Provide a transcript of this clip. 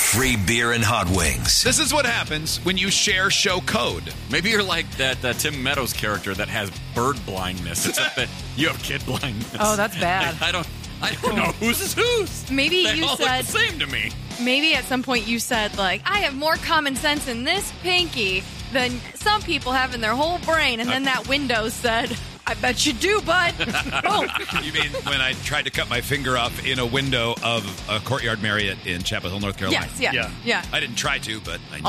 free beer and hot wings. This is what happens when you share show code. Maybe you're like that Tim Meadows character that has bird blindness, except that you have kid blindness. Oh, that's bad. I don't know whose is whose. Maybe they you all said look the same to me. Maybe at some point you said, like, I have more common sense in this pinky than some people have in their whole brain. And then that window said, I bet you do, bud. Boom. You mean when I tried to cut my finger off in a window of a Courtyard Marriott in Chapel Hill, North Carolina? Yes, yeah. I I didn't try to, but I